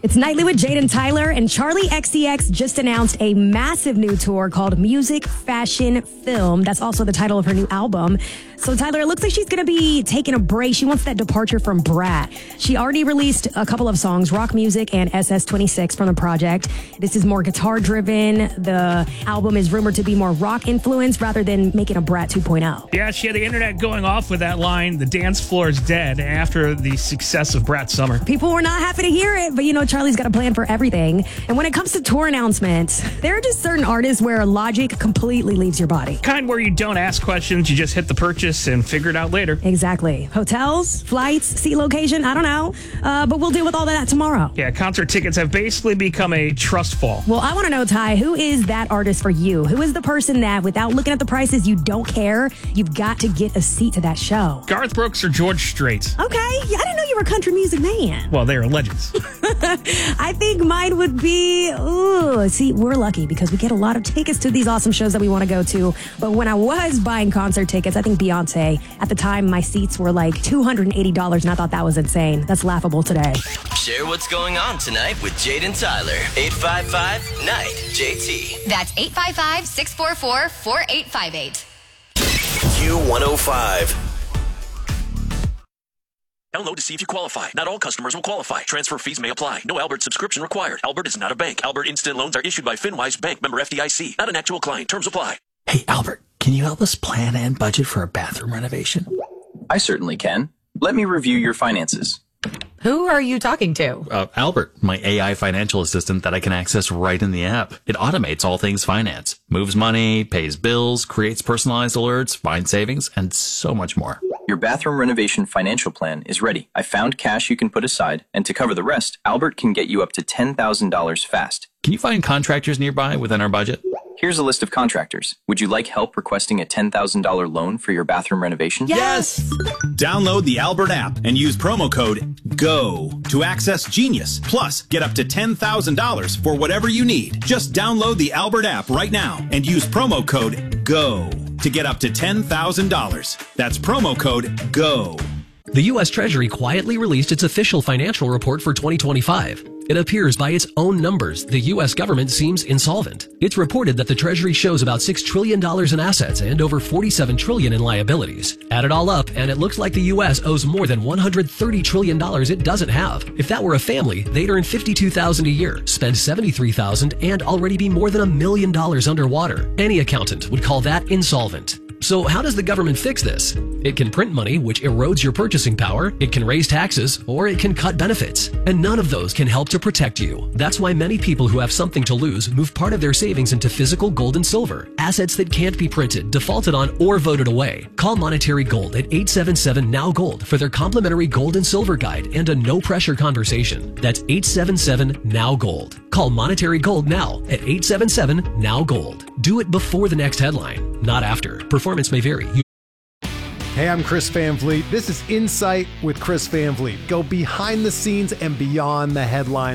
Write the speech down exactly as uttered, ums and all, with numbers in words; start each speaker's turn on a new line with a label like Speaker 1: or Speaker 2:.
Speaker 1: It's Nightly with Jaden Tyler, and Charlie X C X just announced a massive new tour called Music, Fashion, Film. That's also the title of her new album. So, Tyler, it looks like she's going to be taking a break. She wants that departure from Brat. She already released a couple of songs, Rock Music and S S twenty-six from the project. This is more guitar-driven. The album is rumored to be more rock-influenced rather than making a Brat two point oh.
Speaker 2: Yeah, she had the internet going off with that line, "The dance floor is dead," after the success of Brat Summer.
Speaker 1: People were not happy to hear it, but, you know, Charlie's got a plan for everything. And when it comes to tour announcements, there are just certain artists where logic completely leaves your body.
Speaker 2: Kind where you don't ask questions, you just hit the purchase and figure it out later.
Speaker 1: Exactly. Hotels, flights, seat location, I don't know. Uh, but we'll deal with all of that tomorrow.
Speaker 2: Yeah, concert tickets have basically become a trust fall.
Speaker 1: Well, I want to know, Ty, who is that artist for you? Who is the person that, without looking at the prices, you don't care? You've got to get a seat to that show.
Speaker 2: Garth Brooks or George Strait?
Speaker 1: Okay. I didn't know you were a country music man.
Speaker 2: Well, they are legends.
Speaker 1: I think mine would be, ooh, see, we're lucky because we get a lot of tickets to these awesome shows that we want to go to. But when I was buying concert tickets, I think Beyonce, at the time, my seats were like two hundred eighty dollars, and I thought that was insane. That's laughable today.
Speaker 3: Share what's going on tonight with Jaden Tyler. eight five five, N I G H, J T.
Speaker 4: That's eight five five, six four four, four eight five eight.
Speaker 3: Q one oh five.
Speaker 5: Download to see if you qualify. Not all customers will qualify. Transfer fees may apply. No Albert subscription required. Albert is not a bank. Albert Instant Loans are issued by FinWise Bank, member F D I C. Not an actual client. Terms apply.
Speaker 6: Hey, Albert, can you help us plan and budget for a bathroom renovation?
Speaker 7: I certainly can. Let me review your finances.
Speaker 8: Who are you talking to?
Speaker 6: Uh, Albert, my A I financial assistant that I can access right in the app. It automates all things finance, moves money, pays bills, creates personalized alerts, finds savings, and so much more.
Speaker 7: Your bathroom renovation financial plan is ready. I found cash you can put aside, and to cover the rest, Albert can get you up to ten thousand dollars fast.
Speaker 6: Can you find contractors nearby within our budget?
Speaker 7: Here's a list of contractors. Would you like help requesting a ten thousand dollars loan for your bathroom renovation?
Speaker 8: Yes!
Speaker 9: Download the Albert app and use promo code GO to access Genius. Plus, get up to ten thousand dollars for whatever you need. Just download the Albert app right now and use promo code GO to get up to ten thousand dollars. That's promo code GO.
Speaker 10: The U S Treasury quietly released its official financial report for twenty twenty-five. It appears by its own numbers, the U S government seems insolvent. It's reported that the Treasury shows about six trillion dollars in assets and over forty-seven trillion dollars in liabilities. Add it all up, and it looks like the U S owes more than one hundred thirty trillion dollars it doesn't have. If that were a family, they'd earn fifty-two thousand dollars a year, spend seventy-three thousand dollars, and already be more than a million dollars underwater. Any accountant would call that insolvent. So how does the government fix this? It can print money, which erodes your purchasing power, it can raise taxes, or it can cut benefits. And none of those can help to protect you. That's why many people who have something to lose move part of their savings into physical gold and silver, assets that can't be printed, defaulted on, or voted away. Call Monetary Gold at eight seven seven, N O W Gold for their complimentary gold and silver guide and a no-pressure conversation. That's eight seven seven, N O W Gold. Call Monetary Gold now at eight seven seven, N O W Gold. Do it before the next headline, not after. Performance may vary. You-
Speaker 11: Hey, I'm Chris Van Vliet. This is Insight with Chris Van Vliet. Go behind the scenes and beyond the headlines.